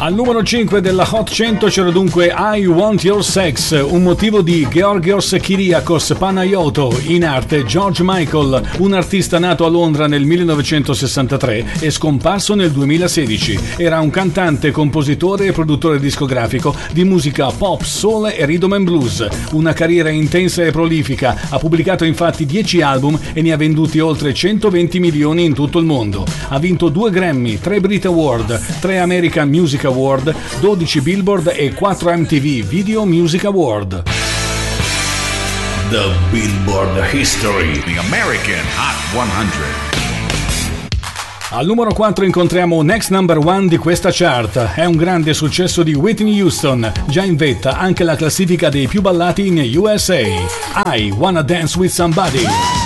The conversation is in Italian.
Al numero 5 della Hot 100 c'era dunque I Want Your Sex, un motivo di Georgios Kyriakos Panayotou, in arte George Michael, un artista nato a Londra nel 1963 e scomparso nel 2016. Era un cantante, compositore e produttore discografico di musica pop, soul e rhythm and blues. Una carriera intensa e prolifica, ha pubblicato infatti 10 album e ne ha venduti oltre 120 milioni in tutto il mondo. Ha vinto 2 Grammy, 3 Brit Award, 3 American Music Award, 12 Billboard e 4 MTV Video Music Award. The Billboard History, the American Hot 100. Al numero 4 incontriamo Next Number One di questa chart. È un grande successo di Whitney Houston, già in vetta anche la classifica dei più ballati in USA. I Wanna Dance With Somebody.